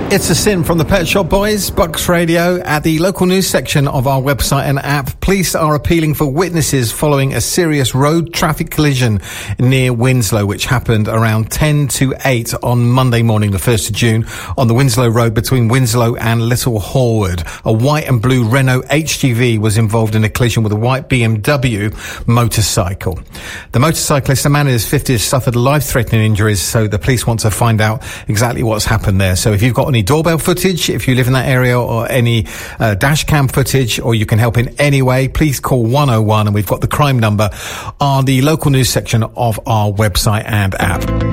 It's a Sin from the Pet Shop Boys, Bucks Radio. At the local news section of our website and app, police are appealing for witnesses following a serious road traffic collision near Winslow, which happened around 10 to 8 on Monday morning, the 1st of June, on the Winslow Road between Winslow and Little Horwood. A white and blue Renault HGV was involved in a collision with a white BMW motorcycle. The motorcyclist, a man in his 50s, suffered life-threatening injuries, so the police want to find out exactly what's happened there. So if you've got any doorbell footage, if you live in that area, or any dash cam footage, or you can help in any way, please call 101, and we've got the crime number on the local news section of our website and app.